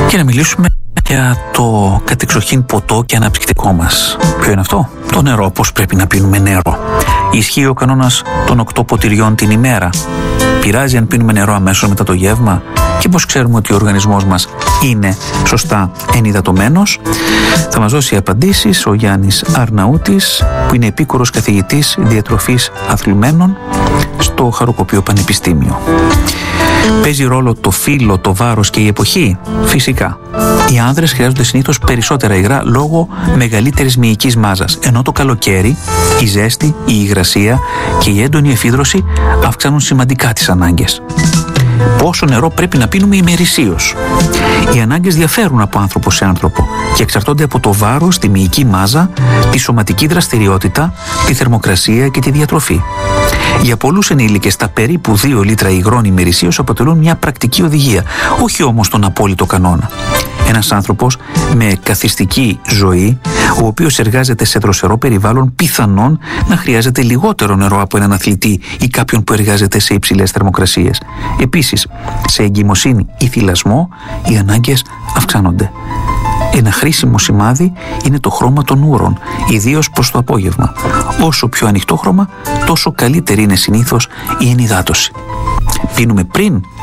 και να μιλήσουμε για το κατεξοχήν ποτό και αναψυκτικό μας. Ποιο είναι αυτό? Το νερό. Πώς πρέπει να πίνουμε νερό? Ισχύει ο κανόνας των 8 ποτηριών την ημέρα? Πειράζει αν πίνουμε νερό αμέσως μετά το γεύμα? Και πώς ξέρουμε ότι ο οργανισμός μας είναι σωστά ενυδατωμένος? Θα μας δώσει απαντήσεις ο Γιάννης Αρναούτης, που είναι επίκουρος καθηγητής διατροφής αθλουμένων στο Χαροκοπείο Πανεπιστήμιο. Παίζει ρόλο το φύλο, το βάρος και η εποχή? Φυσικά. Οι άνδρες χρειάζονται συνήθως περισσότερα υγρά λόγω μεγαλύτερης μυϊκής μάζας, ενώ το καλοκαίρι η ζέστη, η υγρασία και η έντονη εφίδρωση αυξάνουν σημαντικά τις ανάγκες. Πόσο νερό πρέπει να πίνουμε ημερησίως? Οι ανάγκες διαφέρουν από άνθρωπο σε άνθρωπο και εξαρτώνται από το βάρος, τη μυϊκή μάζα, τη σωματική δραστηριότητα, τη θερμοκρασία και τη διατροφή. Για πολλούς ενήλικες, τα περίπου 2 λίτρα υγρών ημερησίως αποτελούν μια πρακτική οδηγία, όχι όμως τον απόλυτο κανόνα. Ένας άνθρωπος με καθιστική ζωή, ο οποίος εργάζεται σε δροσερό περιβάλλον, πιθανόν να χρειάζεται λιγότερο νερό από έναν αθλητή ή κάποιον που εργάζεται σε υψηλές θερμοκρασίες. Επίσης, σε εγκυμοσύνη ή θυλασμό, οι ανάγκες αυξάνονται. Ένα χρήσιμο σημάδι είναι το χρώμα των ούρων, ιδίως προς το απόγευμα. Όσο πιο ανοιχτό χρώμα, τόσο καλύτερη είναι συνήθως η ενυδάτωση. Πίνουμε πριν